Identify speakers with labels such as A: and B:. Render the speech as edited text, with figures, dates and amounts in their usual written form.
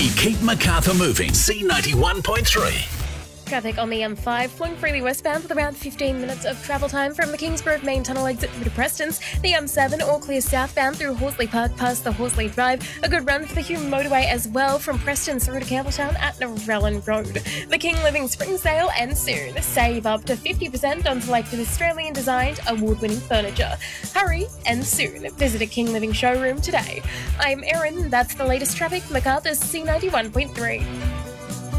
A: We keep Macarthur moving. C91.3.
B: Traffic on the M5 flowing freely westbound with around 15 minutes of travel time from the Kingsgrove main tunnel exit through to Prestons. The M7 all clear southbound through Horsley Park past the Horsley Drive. A good run for the Hume motorway as well from Prestons through to Campbelltown at Narellan Road. The King Living Spring Sale ends soon. Save up to 50% on selected Australian designed award-winning furniture. Hurry and soon. Visit a King Living showroom today. I'm Erin. That's the latest traffic. Macarthur's C91.3.